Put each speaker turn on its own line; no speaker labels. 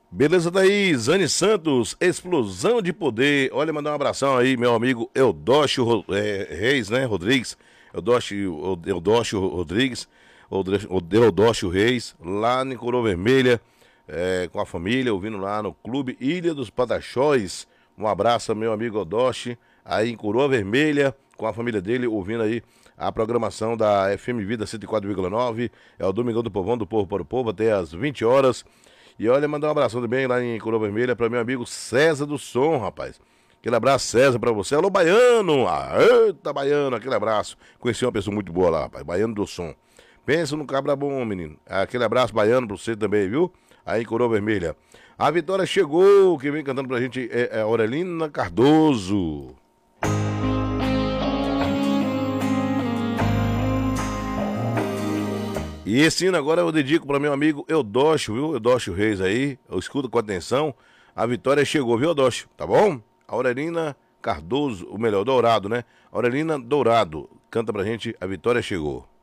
Beleza, daí, Zane Santos, explosão de poder. Olha, mandar um abração aí, meu amigo Eudócio Reis, né, Rodrigues. Eudócio Rodrigues, Eudócio Reis, lá em Coroa Vermelha, com a família, ouvindo lá no Clube Ilha dos Pataxós. Um abraço, meu amigo Eudócio, aí em Coroa Vermelha, com a família dele, ouvindo aí a programação da FM Vida 104,9. É o Domingão do Povão, do Povo para o Povo, até às 20 horas. E olha, mandar um abração também lá em Coroa Vermelha para meu amigo César do Som, rapaz. Aquele abraço, César, pra você. Alô, Baiano! Ah, eita, Baiano, aquele abraço. Conheci uma pessoa muito boa lá, rapaz. Baiano do Som. Pensa no cabra bom, menino. Aquele abraço, Baiano, pra você também, viu? Aí em Coroa Vermelha. A vitória chegou. Quem vem cantando pra gente é a Aurelina Cardoso. E esse hino agora eu dedico para meu amigo Eudócio, viu? Eudócio Reis aí. Eu escuto com atenção. A vitória chegou, viu, Eudócio? Tá bom? Aurelina Cardoso, ou melhor, Dourado, né? Aurelina Dourado. Canta pra gente, a vitória chegou.